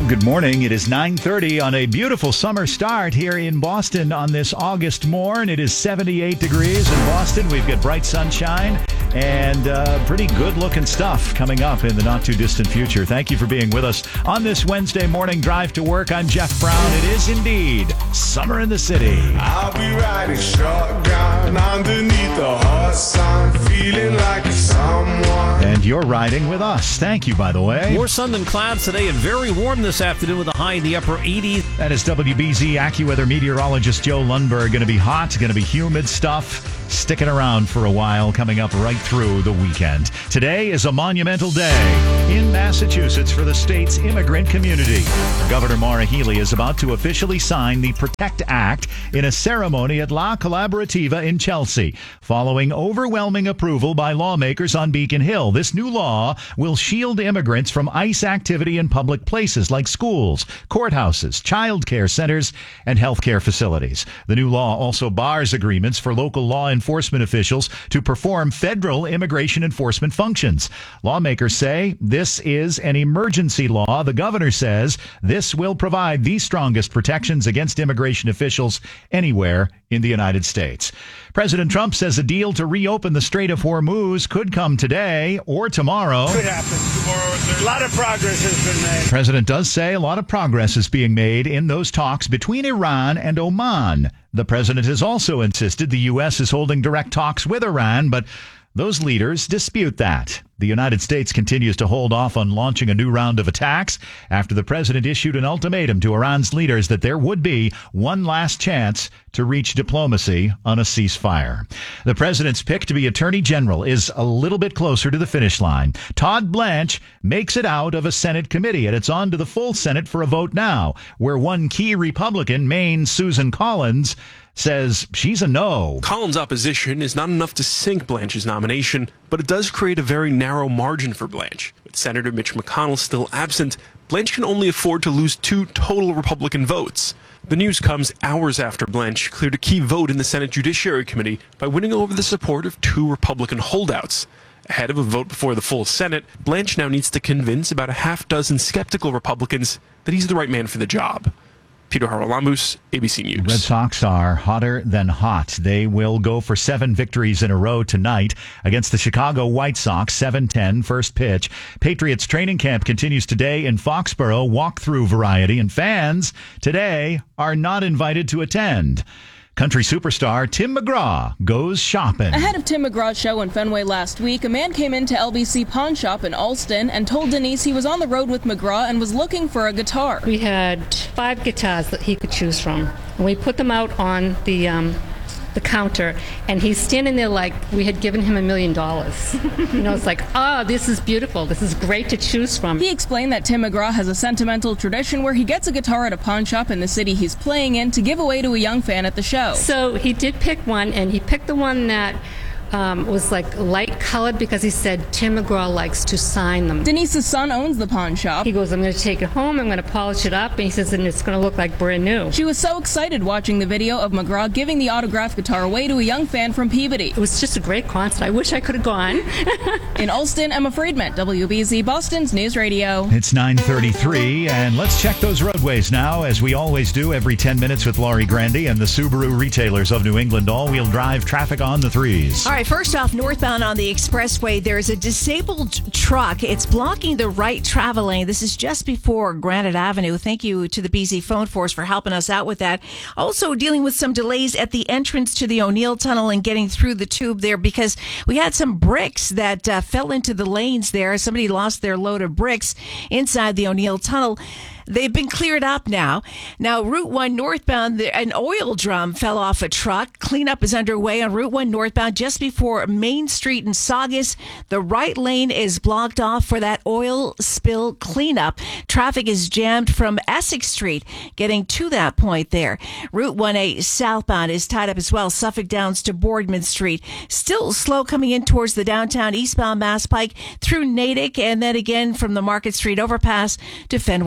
Good morning. It is nine thirty on a beautiful summer start here in Boston on this August morn. It is seventy-eight degrees in Boston. We've got bright sunshine and uh, pretty good-looking stuff coming up in the not-too-distant future. Thank you for being with us on this Wednesday morning drive to work. I'm Jeff Brown. It is indeed summer in the city. I'll be riding shotgun underneath the hot sun, feeling like someone. And you're riding with us. Thank you, by the way. More sun than clouds today and very warm this afternoon with a high in the upper eighties. That is W B Z AccuWeather meteorologist Joe Lundberg. Going to be hot, going to be humid stuff. Sticking around for a while, coming up right through the weekend. Today is a monumental day in Massachusetts for the state's immigrant community. Governor Maura Healey is about to officially sign the PROTECT Act in a ceremony at La Collaborativa in Chelsea, following overwhelming approval by lawmakers on Beacon Hill. This new law will shield immigrants from ICE activity in public places like schools, courthouses, child care centers, and healthcare facilities. The new law also bars agreements for local law enforcement officials to perform federal immigration enforcement functions. Lawmakers say this is an emergency law. The governor says this will provide the strongest protections against immigration officials anywhere in the United States. President Trump says a deal to reopen the Strait of Hormuz could come today or tomorrow. Could happen tomorrow. A lot of progress has been made. The president does say a lot of progress is being made in those talks between Iran and Oman. The president has also insisted the U S is holding direct talks with Iran, but those leaders dispute that. The United States continues to hold off on launching a new round of attacks after the president issued an ultimatum to Iran's leaders that there would be one last chance to reach diplomacy on a ceasefire. The president's pick to be attorney general is a little bit closer to the finish line. Todd Blanche makes it out of a Senate committee, and it's on to the full Senate for a vote now, where one key Republican, Maine's Susan Collins, says she's a no. Collins' opposition is not enough to sink Blanche's nomination, but it does create a very narrow margin for Blanche. With Senator Mitch McConnell still absent, Blanche can only afford to lose two total Republican votes. The news comes hours after Blanche cleared a key vote in the Senate Judiciary Committee by winning over the support of two Republican holdouts. Ahead of a vote before the full Senate, Blanche now needs to convince about a half dozen skeptical Republicans that he's the right man for the job. Peter Haralamus, A B C News. Red Sox are hotter than hot. They will go for seven victories in a row tonight against the Chicago White Sox, seven ten, first pitch. Patriots training camp continues today in Foxborough, walkthrough variety, and fans today are not invited to attend. Country superstar Tim McGraw goes shopping. Ahead of Tim McGraw's show in Fenway last week, a man came into L B C Pawn Shop in Alston and told Denise he was on the road with McGraw and was looking for a guitar. We had five guitars that he could choose from. And we put them out on the um, the counter, and he's standing there like we had given him a million dollars. You know, it's like, oh, this is beautiful. This is great to choose from. He explained that Tim McGraw has a sentimental tradition where he gets a guitar at a pawn shop in the city he's playing in to give away to a young fan at the show. So he did pick one, and he picked the one that Um, was like light colored because he said Tim McGraw likes to sign them. Denise's son owns the pawn shop. He goes, I'm going to take it home, I'm going to polish it up, and he says, and it's going to look like brand new. She was so excited watching the video of McGraw giving the autographed guitar away to a young fan from Peabody. It was just a great concert. I wish I could have gone. In Alston, Emma Friedman, W B Z Boston's News Radio. It's nine thirty-three, and let's check those roadways now, as we always do every ten minutes with Laurie Grandy and the Subaru retailers of New England. All-wheel drive traffic on the threes. All right, first off, northbound on the expressway, there's a disabled truck. It's blocking the right travel lane. This is just before Granite Avenue. Thank you to the B Z Phone Force for helping us out with that. Also dealing with some delays at the entrance to the O'Neill Tunnel and getting through the tube there because we had some bricks that uh, fell into the lanes there. Somebody lost their load of bricks inside the O'Neill Tunnel. They've been cleared up now. Now, Route one northbound, an oil drum fell off a truck. Cleanup is underway on Route one northbound just before Main Street in Saugus. The right lane is blocked off for that oil spill cleanup. Traffic is jammed from Essex Street getting to that point there. Route one A southbound is tied up as well. Suffolk Downs to Boardman Street. Still slow coming in towards the downtown eastbound Mass Pike through Natick and then again from the Market Street overpass to Fenway Park.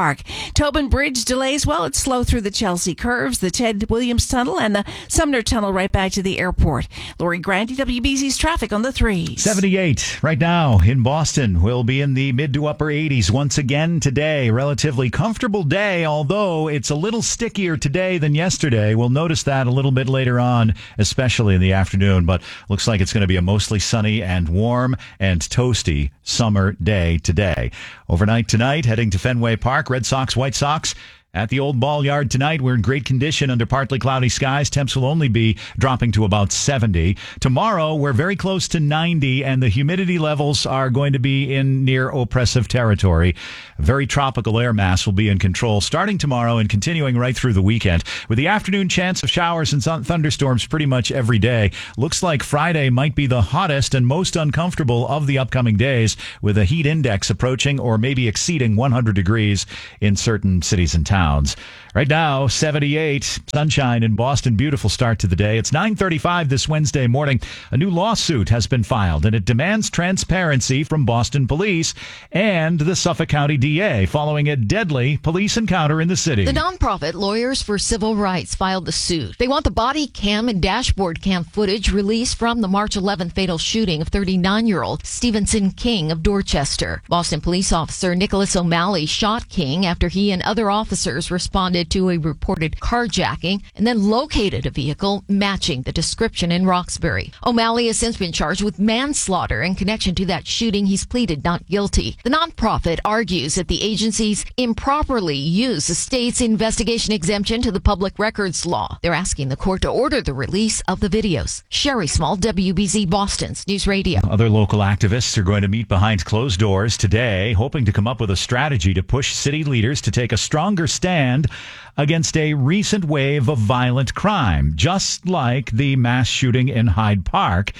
Park. Tobin Bridge delays, well, it's slow through the Chelsea Curves, the Ted Williams Tunnel, and the Sumner Tunnel right back to the airport. Lori Grandi, W B Z's traffic on the threes. seventy-eight right now in Boston. We'll be in the mid to upper eighties once again today. Relatively comfortable day, although it's a little stickier today than yesterday. We'll notice that a little bit later on, especially in the afternoon, but looks like it's going to be a mostly sunny and warm and toasty summer day today. Overnight tonight, heading to Fenway Park, Red Sox, White Sox. At the old ball yard tonight, we're in great condition under partly cloudy skies. Temps will only be dropping to about seventy. Tomorrow, we're very close to ninety, and the humidity levels are going to be in near oppressive territory. A very tropical air mass will be in control starting tomorrow and continuing right through the weekend, with the afternoon chance of showers and sun- thunderstorms pretty much every day. Looks like Friday might be the hottest and most uncomfortable of the upcoming days, with a heat index approaching or maybe exceeding one hundred degrees in certain cities and towns. Right now, seventy-eight, sunshine in Boston. Beautiful start to the day. It's nine thirty-five this Wednesday morning. A new lawsuit has been filed, and it demands transparency from Boston police and the Suffolk County D A following a deadly police encounter in the city. The nonprofit Lawyers for Civil Rights filed the suit. They want the body cam and dashboard cam footage released from the March eleventh fatal shooting of thirty-nine-year-old Stevenson King of Dorchester. Boston police officer Nicholas O'Malley shot King after he and other officers responded to a reported carjacking and then located a vehicle matching the description in Roxbury. O'Malley has since been charged with manslaughter in connection to that shooting. He's pleaded not guilty. The nonprofit argues that the agencies improperly used the state's investigation exemption to the public records law. They're asking the court to order the release of the videos. Sherry Small, W B Z Boston's News Radio. Other local activists are going to meet behind closed doors today, hoping to come up with a strategy to push city leaders to take a stronger stand against a recent wave of violent crime, just like the mass shooting in Hyde Park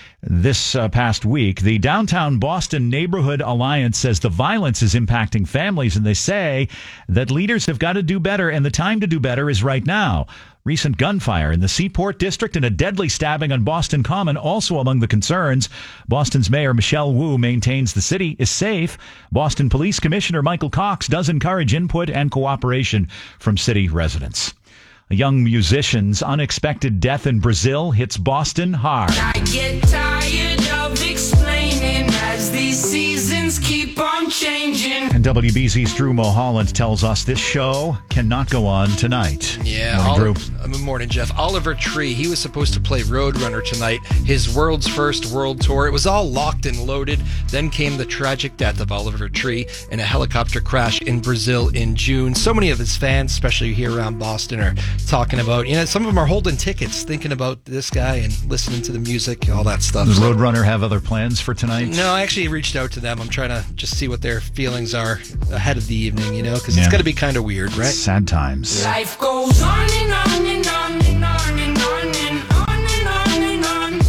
this uh, past week. The Downtown Boston Neighborhood Alliance says the violence is impacting families, and they say that leaders have got to do better, and the time to do better is right now. Recent gunfire in the Seaport District and a deadly stabbing on Boston Common also among the concerns. Boston's Mayor Michelle Wu maintains the city is safe. Boston Police Commissioner Michael Cox does encourage input and cooperation from city residents. A young musician's unexpected death in Brazil hits Boston hard. I get tired of explaining as these seasons keep on changing. And W B Z's Drew Mulholland tells us this show cannot go on tonight. Yeah, Morning, Oli- Drew. Good morning, Jeff. Oliver Tree, he was supposed to play Roadrunner tonight, his world's first world tour. It was all locked and loaded. Then came the tragic death of Oliver Tree in a helicopter crash in Brazil in June. So many of his fans, especially here around Boston, are talking about, you know, some of them are holding tickets, thinking about this guy and listening to the music, all that stuff. Does So- Roadrunner have other plans for tonight? No, I actually reached out to them. I'm trying to just see what their feelings are ahead of the evening, you know, because Yeah. it's going to be kind of weird, right? Sad times. Life goes on and on and on and on and on and on and on and on.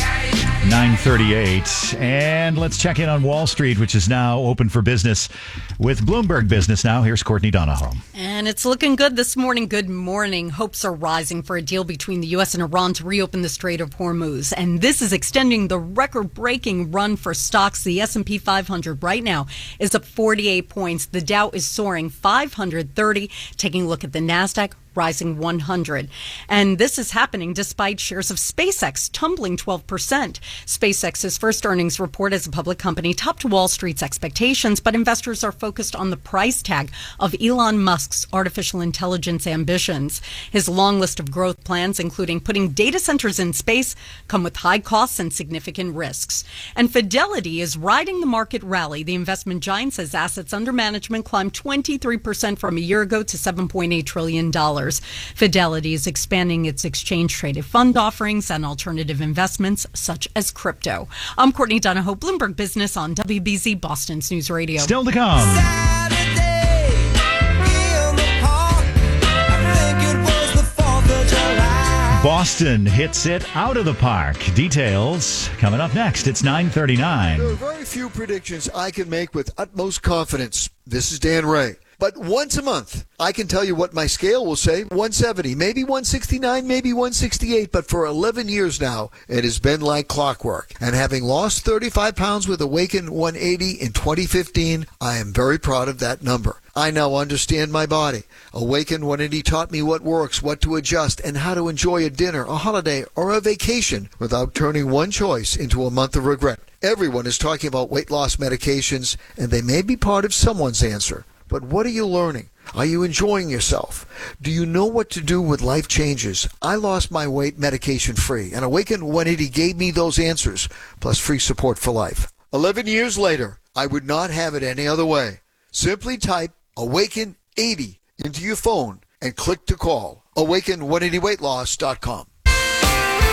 nine thirty-eight. And let's check in on Wall Street, which is now open for business with Bloomberg Business Now. Here's Courtney Donahoe. And it's looking good this morning. Good morning. Hopes are rising for a deal between the U S and Iran to reopen the Strait of Hormuz. And this is extending the record-breaking run for stocks. The S and P five hundred right now is up forty-eight points. The Dow is soaring five hundred thirty. Taking a look at the NASDAQ, rising one hundred. And this is happening despite shares of SpaceX tumbling twelve percent. SpaceX's first earnings report as a public company topped Wall Street's expectations, but investors are focused on the price tag of Elon Musk's artificial intelligence ambitions. His long list of growth plans, including putting data centers in space, come with high costs and significant risks. And Fidelity is riding the market rally. The investment giant says assets under management climbed twenty-three percent from a year ago to seven point eight trillion dollars. Fidelity is expanding its exchange-traded fund offerings and alternative investments, such as crypto. I'm Courtney Donahoe, Bloomberg Business on W B Z Boston's News Radio. Still to come. Boston hits it out of the park. Details coming up next. It's nine thirty-nine. There are very few predictions I can make with utmost confidence. This is Dan Ray. But once a month, I can tell you what my scale will say, one seventy, maybe one sixty-nine, maybe one sixty-eight. But for eleven years now, it has been like clockwork. And having lost thirty-five pounds with Awaken one eighty in twenty fifteen, I am very proud of that number. I now understand my body. Awaken one eighty taught me what works, what to adjust, and how to enjoy a dinner, a holiday, or a vacation without turning one choice into a month of regret. Everyone is talking about weight loss medications, and they may be part of someone's answer. But what are you learning? Are you enjoying yourself? Do you know what to do with life changes? I lost my weight medication free, and Awaken one eighty gave me those answers, plus free support for life. Eleven years later, I would not have it any other way. Simply type Awaken eighty into your phone and click to call. Awaken one eighty weight loss dot com.